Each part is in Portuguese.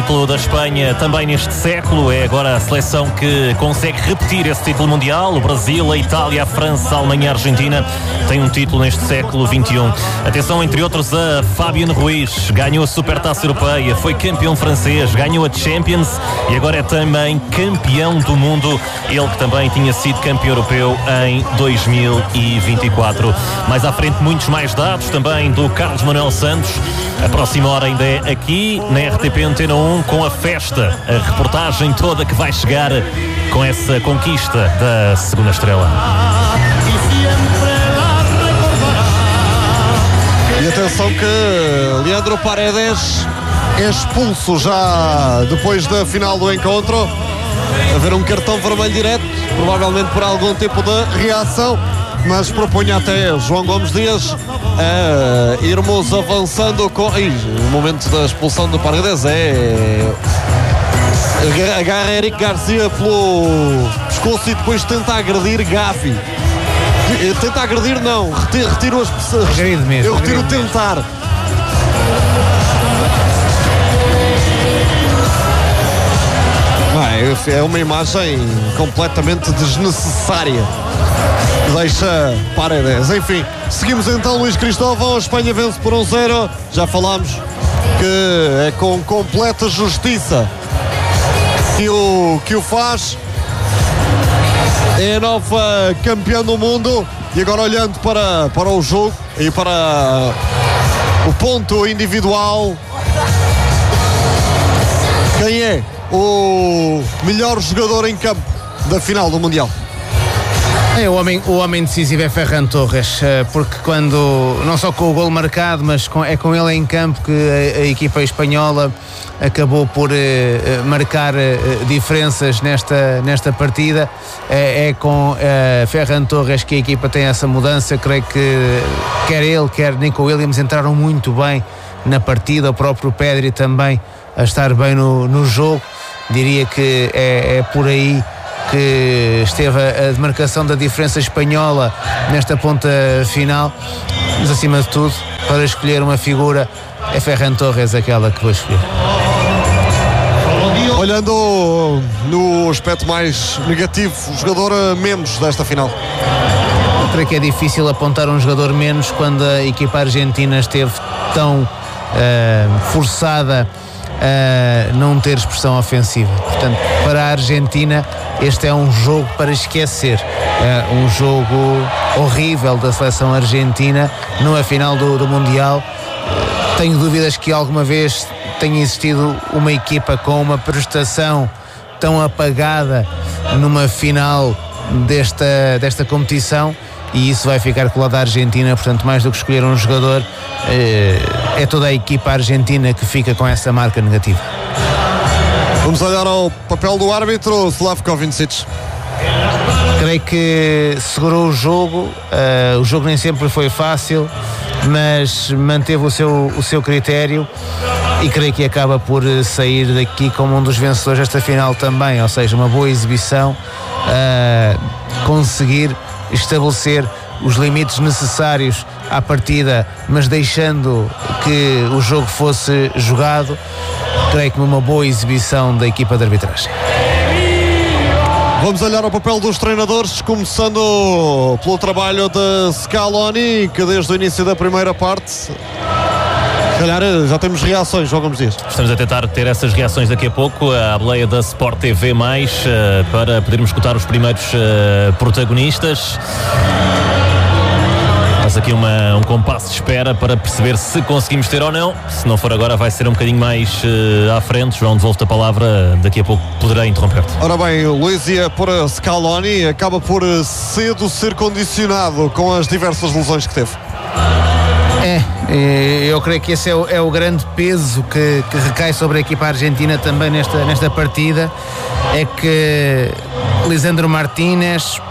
título da Espanha também neste século. É agora a seleção que consegue repetir esse título mundial. O Brasil, a Itália, a França, a Alemanha e a Argentina têm um título neste século XXI. Atenção, entre outros, a Fabian Ruiz. Ganhou a Supertaça Europeia, foi campeão francês, ganhou a Champions e agora é também campeão do mundo. Ele que também tinha sido campeão europeu em 2024. Mais à frente, muitos mais dados também do Carlos Manuel Santos. A próxima hora ainda é aqui na RTP Antena 1 com a festa, a reportagem toda que vai chegar com essa conquista da segunda estrela. E atenção que Leandro Paredes é expulso já depois da final do encontro. Haver um cartão vermelho direto, provavelmente por algum tipo de reação, mas propunha até João Gomes Dias a irmos avançando com... o momento da expulsão de Paredes agarra Eric Garcia pelo pescoço e depois tenta agredir Gavi. Tenta agredir não, retiro as pessoas. Eu retiro tentar. É uma imagem completamente desnecessária. Deixa Paredes. Enfim, seguimos então. Luís Cristóvão, a Espanha vence por 1-0. Já falámos que é com completa justiça que o faz. É a nova campeã do mundo. E agora olhando para o jogo e para o ponto individual, quem é o melhor jogador em campo da final do Mundial? O homem decisivo é Ferran Torres, porque quando, não só com o golo marcado, mas é com ele em campo que a equipa espanhola acabou por marcar diferenças nesta partida. É com Ferran Torres que a equipa tem essa mudança. Creio que quer ele, quer Nico Williams entraram muito bem na partida, o próprio Pedri também a estar bem no jogo. Diria que é por aí que esteve a demarcação da diferença espanhola nesta ponta final, mas acima de tudo, para escolher uma figura, é Ferran Torres aquela que vou escolher. Olhando no aspecto mais negativo, o jogador menos desta final? Eu creio que é difícil apontar um jogador menos quando a equipa argentina esteve tão forçada a não ter expressão ofensiva. Portanto, para a Argentina este é um jogo para esquecer. É um jogo horrível da seleção argentina numa final do Mundial. Tenho dúvidas que alguma vez tenha existido uma equipa com uma prestação tão apagada numa final desta competição, e isso vai ficar com o lado da Argentina. Portanto, mais do que escolher um jogador, é toda a equipa argentina que fica com essa marca negativa. Vamos olhar ao papel do árbitro, Slavko Vincic. Creio que segurou o jogo. O jogo nem sempre foi fácil, mas manteve o seu critério, e creio que acaba por sair daqui como um dos vencedores desta final também. Ou seja, uma boa exibição, conseguir estabelecer os limites necessários à partida, mas deixando que o jogo fosse jogado. Creio que uma boa exibição da equipa de arbitragem. Vamos olhar ao papel dos treinadores, começando pelo trabalho de Scaloni, que desde o início da primeira parte, se calhar já temos reações, João Gomes Dias. Estamos a tentar ter essas reações daqui a pouco, à boleia da Sport TV+, para podermos escutar os primeiros protagonistas. Faz aqui um compasso de espera para perceber se conseguimos ter ou não. Se não for agora, vai ser um bocadinho mais à frente. João, devolvo-te a palavra, daqui a pouco poderei interromper-te. Ora bem, Luís, ia por Scaloni, acaba por cedo ser condicionado com as diversas lesões que teve. Eu creio que esse é o grande peso que recai sobre a equipa argentina também nesta partida. É que Lisandro Martínez,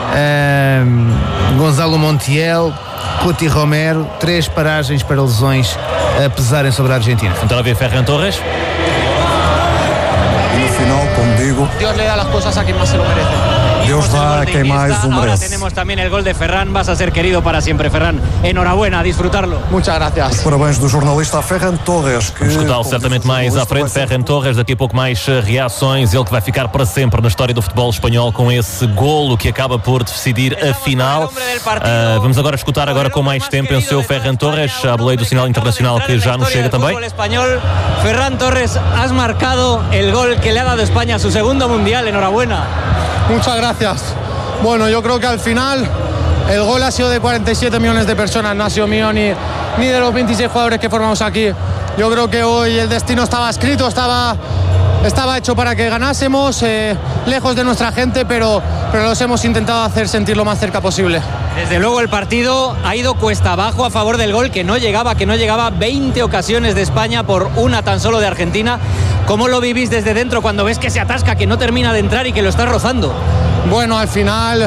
Gonzalo Montiel, Cuti Romero, 3 paragens para lesões a pesarem sobre a Argentina. Então a ver Ferran Torres. No final, como digo, Dios le da las cosas a quien más se lo merece. Deus dá a quem mais o Ahora merece. tenemos también el gol de Ferran, vas a ser querido para siempre, Ferran. Enhorabuena, a disfrutarlo. Muchas gracias. Parabéns do jornalista Ferran Torres. Que, Escutá-lo certamente mais à frente, Ferran Torres, daqui a pouco mais reações, ele que vai ficar para sempre na história do futebol espanhol com esse golo que acaba por decidir a final. Vamos agora escutar agora com mais tempo em seu Ferran Torres, a boleia do sinal internacional que já nos chega também. Español, Ferran Torres, has marcado el gol que le ha dado España a su segundo mundial, enhorabuena. Muchas gracias. Bueno, yo creo que al final el gol ha sido de 47 millones de personas, no ha sido mío ni de los 26 jugadores que formamos aquí. Yo creo que hoy el destino estaba escrito, estaba hecho para que ganásemos, lejos de nuestra gente, pero los hemos intentado hacer sentir lo más cerca posible. Desde luego el partido ha ido cuesta abajo a favor del gol, que no llegaba 20 ocasiones de España por una tan solo de Argentina. ¿Cómo lo vivís desde dentro cuando ves que se atasca, que no termina de entrar y que lo está rozando? Bueno, al final,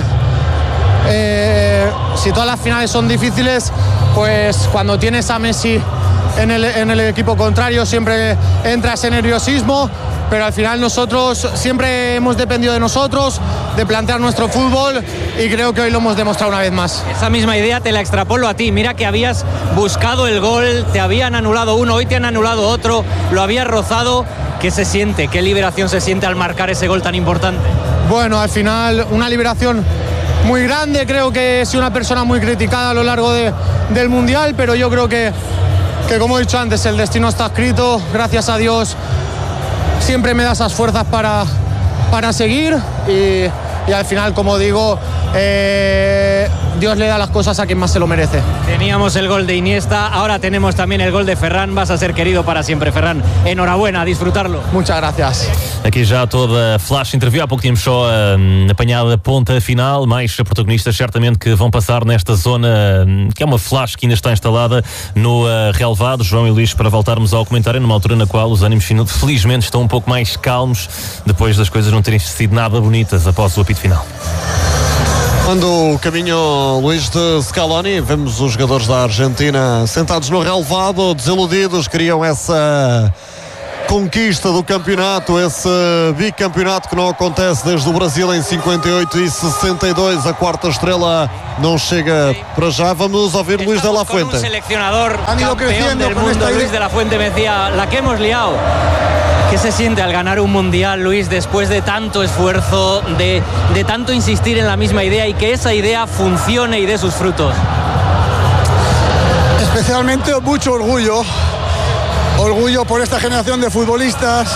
si todas las finales son difíciles, pues cuando tienes a Messi en el equipo contrario siempre entra ese nerviosismo, pero al final nosotros siempre hemos dependido de nosotros, de plantear nuestro fútbol, y creo que hoy lo hemos demostrado una vez más. Esa misma idea te la extrapolo a ti. Mira que habías buscado el gol, te habían anulado uno, hoy te han anulado otro, lo habías rozado. ¿Qué se siente? ¿Qué liberación se siente al marcar ese gol tan importante? Bueno, al final una liberación muy grande. Creo que he sido una persona muy criticada a lo largo del Mundial, pero yo creo que como he dicho antes, el destino está escrito. Gracias a Dios siempre me da esas fuerzas para seguir, y al final, como digo, Dios le da las cosas a quien más se lo merece. Teníamos el gol de Iniesta, ahora tenemos también el gol de Ferran. Vas a ser querido para siempre, Ferran. Enhorabuena, a disfrutarlo. Muchas gracias. Aqui já toda a flash interview, há pouco tínhamos só apanhado a ponta final, mais protagonistas certamente que vão passar nesta zona, que é uma flash que ainda está instalada no relevado. João e Luís, para voltarmos ao comentário, numa altura na qual os ânimos felizmente estão um pouco mais calmos, depois das coisas não terem sido nada bonitas após o apito final. Quando o caminho, Luís, de Scaloni, vemos os jogadores da Argentina sentados no relevado, desiludidos, queriam essa conquista do campeonato, esse bicampeonato que não acontece desde o Brasil em 58 e 62. A quarta estrela não chega para já. Vamos ouvir Luís de la Fuente. Un seleccionador campeón del mundo, Luis de la Fuente, me decía, la que hemos liado. ¿Qué se siente al ganar un mundial, Luis, después de tanto esfuerzo, de tanto insistir en la misma idea y que esa idea funcione y dé sus frutos? Especialmente mucho orgullo por esta generación de futbolistas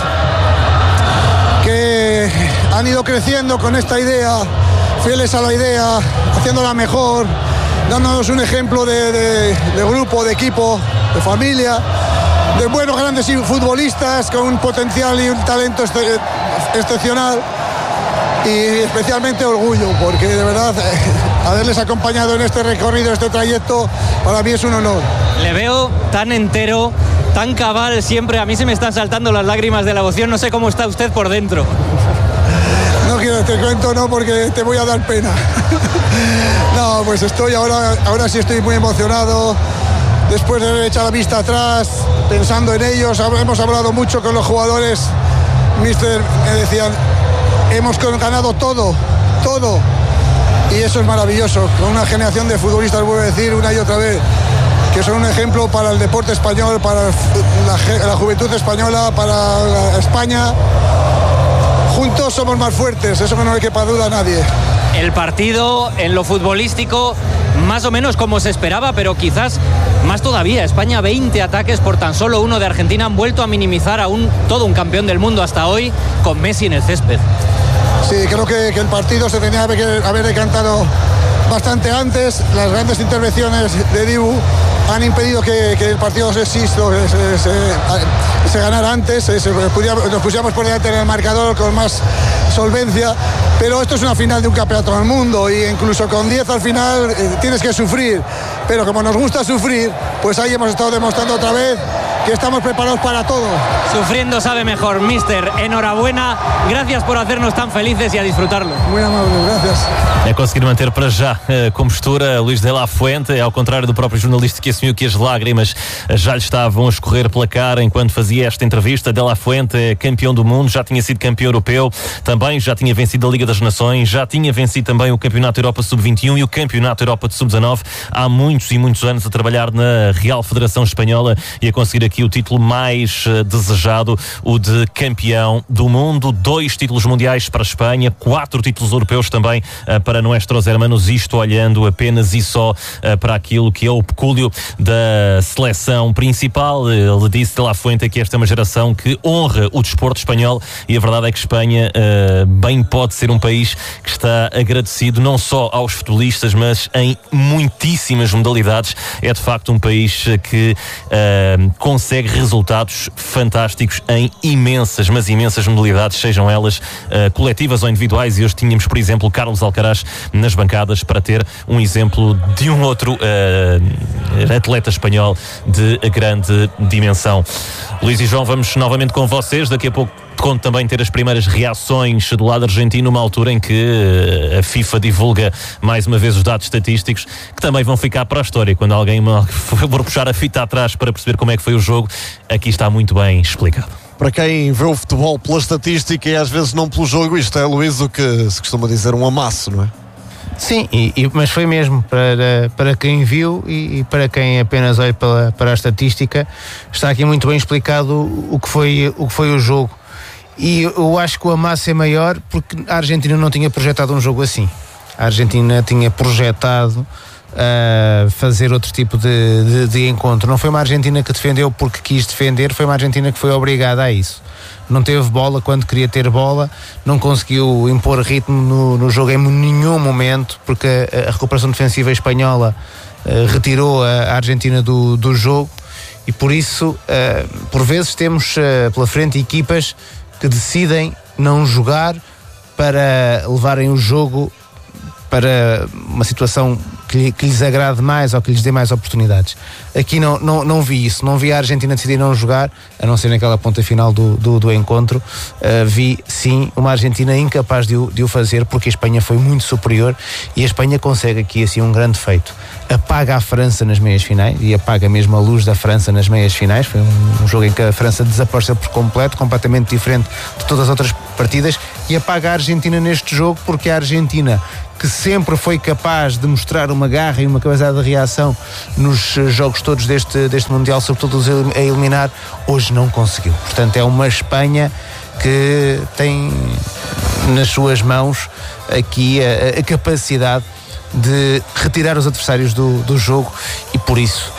que han ido creciendo con esta idea, fieles a la idea, haciéndola mejor, dándonos un ejemplo de grupo, de equipo, de familia, de buenos grandes futbolistas con un potencial y un talento excepcional, y especialmente orgullo porque de verdad haberles acompañado en este recorrido, este trayecto, para mí es un honor. Le veo tan entero, tan cabal siempre. A mí se me están saltando las lágrimas de la emoción. No sé cómo está usted por dentro. No quiero, te cuento, no, porque te voy a dar pena. No, pues estoy ahora sí estoy muy emocionado. Después de haber echado la vista atrás, pensando en ellos, hemos hablado mucho con los jugadores. Mister, me decían, hemos ganado todo. Y eso es maravilloso. Con una generación de futbolistas, vuelvo a decir una y otra vez, que son un ejemplo para el deporte español, para la juventud española, para España. Juntos somos más fuertes, eso que no le quepa duda a nadie. El partido en lo futbolístico más o menos como se esperaba, pero quizás más todavía. España 20 ataques por tan solo uno de Argentina. Han vuelto a minimizar a todo un campeón del mundo hasta hoy, con Messi en el césped. Sí, creo que el partido se tenía que haber decantado bastante antes. Las grandes intervenciones de Dibu han impedido que el partido se ganara antes, nos pusiéramos por delante en el marcador con más solvencia, pero esto es una final de un campeonato del mundo, y incluso con 10 al final tienes que sufrir, pero como nos gusta sufrir, pues ahí hemos estado demostrando otra vez que estamos preparados para todo. Sufriendo sabe mejor, mister. Enhorabuena, gracias por hacernos tan felices y a disfrutarlo. Muy amable, gracias. É conseguir manter para já a compostura. Luís de la Fuente, ao contrário do próprio jornalista que assumiu que as lágrimas já lhe estavam a escorrer pela cara enquanto fazia esta entrevista. De la Fuente é campeão do mundo, já tinha sido campeão europeu, também já tinha vencido a Liga das Nações, já tinha vencido também o Campeonato Europa Sub-21 e o Campeonato Europa de Sub-19 há muitos e muitos anos, a trabalhar na Real Federação Espanhola e a conseguir aqui o título mais desejado, o de campeão do mundo. 2 títulos mundiais para a Espanha, 4 títulos europeus também para nuestros hermanos, isto olhando apenas e só para aquilo que é o pecúlio da seleção principal. Ele disse de la Fuente que esta é uma geração que honra o desporto espanhol e a verdade é que Espanha bem pode ser um país que está agradecido não só aos futebolistas, mas em muitíssimas modalidades. É de facto um país que consegue resultados fantásticos em imensas, mas imensas modalidades, sejam elas coletivas ou individuais, e hoje tínhamos, por exemplo, Carlos Alcaraz nas bancadas para ter um exemplo de um outro atleta espanhol de grande dimensão. Luís e João, vamos novamente com vocês. Daqui a pouco conto também ter as primeiras reações do lado argentino, numa altura em que a FIFA divulga mais uma vez os dados estatísticos que também vão ficar para a história. Quando alguém for puxar a fita atrás para perceber como é que foi o jogo, aqui está muito bem explicado. Para quem vê o futebol pela estatística e às vezes não pelo jogo, isto é, Luís, o que se costuma dizer um amasso, não é? Sim, mas foi mesmo para quem viu e para quem apenas olha para a estatística. Está aqui muito bem explicado o que foi o jogo. E eu acho que o amasso é maior porque a Argentina não tinha projetado um jogo assim. A Argentina tinha projetado fazer outro tipo de encontro. Não foi uma Argentina que defendeu porque quis defender, foi uma Argentina que foi obrigada a isso. Não teve bola quando queria ter bola, não conseguiu impor ritmo no jogo em nenhum momento, porque a recuperação defensiva espanhola retirou a Argentina do jogo, e por isso por vezes temos pela frente equipas que decidem não jogar para levarem o jogo para uma situação que lhes agrade mais ou que lhes dê mais oportunidades. Aqui não vi isso, não vi a Argentina decidir não jogar, a não ser naquela ponta final do encontro. Vi sim uma Argentina incapaz de o fazer, porque a Espanha foi muito superior, e a Espanha consegue aqui assim um grande feito: apaga a França nas meias finais, e apaga mesmo a luz da França nas meias finais. Foi um jogo em que a França desapareceu por completo, completamente diferente de todas as outras partidas, e apaga a Argentina neste jogo, porque a Argentina, que sempre foi capaz de mostrar uma garra e uma capacidade de reação nos jogos todos deste Mundial, sobretudo a eliminar, hoje não conseguiu. Portanto, é uma Espanha que tem nas suas mãos aqui a capacidade de retirar os adversários do jogo, e por isso